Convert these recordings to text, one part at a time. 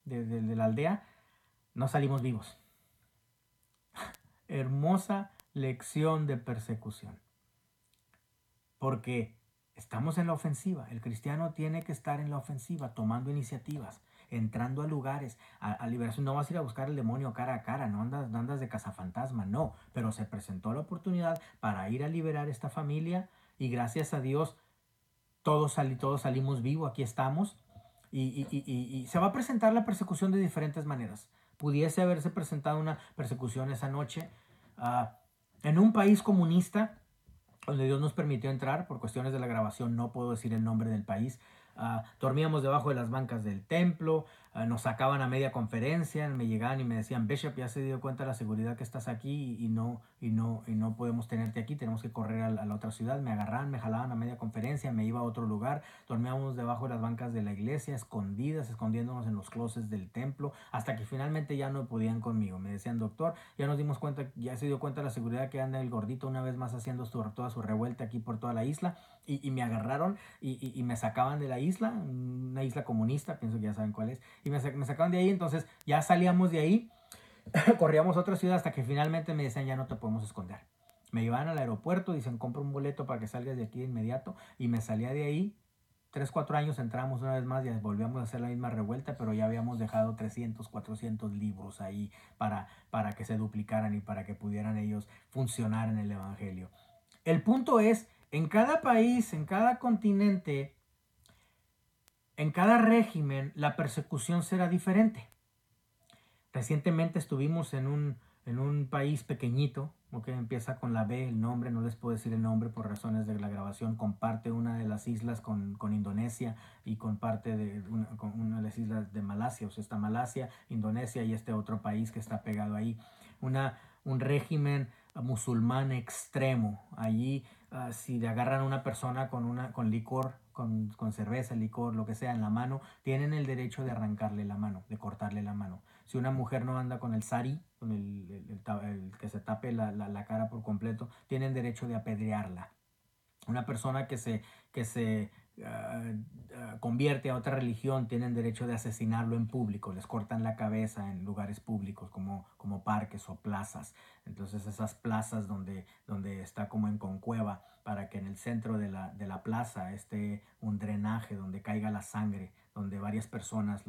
de la aldea, no salimos vivos. Hermosa lección de persecución. Porque estamos en la ofensiva. El cristiano tiene que estar en la ofensiva, tomando iniciativas, entrando a lugares, a liberación. No vas a ir a buscar al demonio cara a cara, no andas de cazafantasma, no. Pero se presentó la oportunidad para ir a liberar esta familia y gracias a Dios todos salimos vivos, aquí estamos. Y se va a presentar la persecución de diferentes maneras. Pudiese haberse presentado una persecución esa noche en un país comunista donde Dios nos permitió entrar. Por cuestiones de la grabación no puedo decir el nombre del país. Dormíamos debajo de las bancas del templo, nos sacaban a media conferencia, me llegaban y me decían, Bishop, ya se dio cuenta la seguridad que estás aquí y no podemos tenerte aquí, tenemos que correr a la otra ciudad. Me agarraban, me jalaban a media conferencia, me iba a otro lugar, dormíamos debajo de las bancas de la iglesia, escondiéndonos en los closets del templo, hasta que finalmente ya no podían conmigo. Me decían, doctor, ya nos dimos cuenta, ya se dio cuenta la seguridad que anda el gordito una vez más haciendo toda su revuelta aquí por toda la isla, y me agarraron y me sacaban de la isla, una isla comunista, pienso que ya saben cuál es, y me sacaban de ahí. Entonces ya salíamos de ahí, corríamos a otra ciudad hasta que finalmente me decían, ya no te podemos esconder. Me llevaban al aeropuerto, dicen, compra un boleto para que salgas de aquí de inmediato, y me salía de ahí. 3, 4 años entramos una vez más y volvíamos a hacer la misma revuelta, pero ya habíamos dejado 300, 400 libros ahí para que se duplicaran y para que pudieran ellos funcionar en el evangelio. El punto es, en cada país, en cada continente, en cada régimen, la persecución será diferente. Recientemente estuvimos en un país pequeñito, que empieza con la B, el nombre, no les puedo decir el nombre por razones de la grabación, comparte una de las islas con Indonesia y comparte con una de las islas de Malasia. O sea, está Malasia, Indonesia y este otro país que está pegado ahí. Un régimen musulmán extremo. Allí, si le agarran a una persona con licor, con cerveza, licor, lo que sea, en la mano, tienen el derecho de arrancarle la mano, de cortarle la mano. Si una mujer no anda con el sari, con el que se tape la cara por completo, tienen derecho de apedrearla. Una persona que se convierte a otra religión, tienen derecho de asesinarlo en público. Les cortan la cabeza en lugares públicos como parques o plazas. Entonces esas plazas donde está como en concueva, para que en el centro de la plaza esté un drenaje donde caiga la sangre, donde varias personas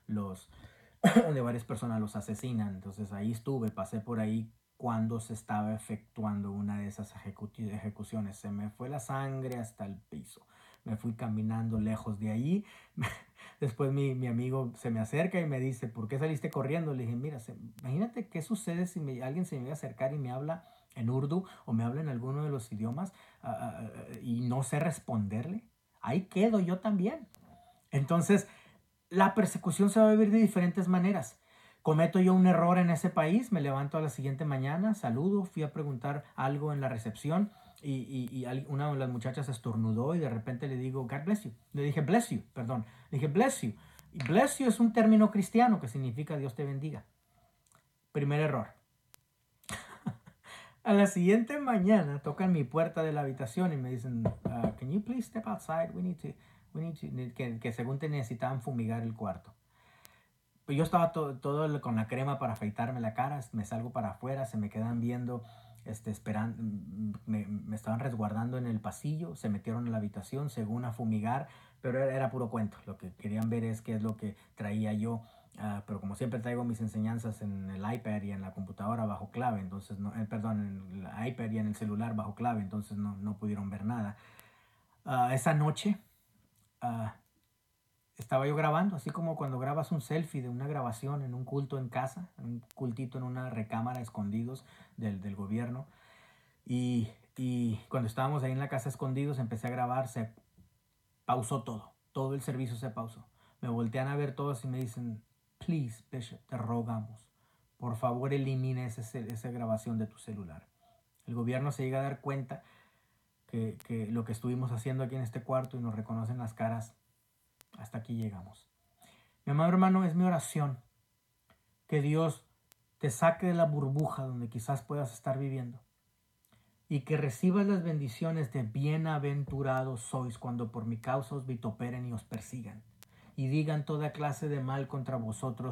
donde varias personas los asesinan. Entonces ahí pasé por ahí cuando se estaba efectuando una de esas ejecuciones. Se me fue la sangre hasta el piso. Me fui caminando lejos de ahí. Después mi amigo se me acerca y me dice, ¿por qué saliste corriendo? Le dije, mira, imagínate qué sucede si alguien se me va a acercar y me habla en urdu o me habla en alguno de los idiomas y no sé responderle. Ahí quedo yo también. Entonces, la persecución se va a vivir de diferentes maneras. Cometo yo un error en ese país, me levanto a la siguiente mañana, saludo, fui a preguntar algo en la recepción y una de las muchachas estornudó y de repente le digo, God bless you. Le dije, bless you, perdón. Le dije, bless you. Y bless you es un término cristiano que significa Dios te bendiga. Primer error. A la siguiente mañana tocan mi puerta de la habitación y me dicen, can you please step outside? We need to que según te necesitaban fumigar el cuarto. Pues yo estaba todo con la crema para afeitarme la cara, me salgo para afuera, se me quedan viendo, esperando, me estaban resguardando en el pasillo, se metieron en la habitación según a fumigar, pero era puro cuento. Lo que querían ver es qué es lo que traía yo. Pero como siempre traigo mis enseñanzas en el iPad y en la computadora bajo clave, entonces en el iPad y en el celular bajo clave, entonces no pudieron ver nada. Esa noche estaba yo grabando, así como cuando grabas un selfie de una grabación en un culto en casa, en un cultito en una recámara escondidos del gobierno. Y cuando estábamos ahí en la casa escondidos, empecé a grabar, se pausó todo el servicio se pausó. Me voltean a ver todos y me dicen, please, Bishop, te rogamos, por favor elimina esa grabación de tu celular. El gobierno se llega a dar cuenta que lo que estuvimos haciendo aquí en este cuarto y nos reconocen las caras. Hasta aquí llegamos. Mi amado hermano, es mi oración que Dios te saque de la burbuja donde quizás puedas estar viviendo y que recibas las bendiciones de bienaventurados sois cuando por mi causa os vituperen y os persigan y digan toda clase de mal contra vosotros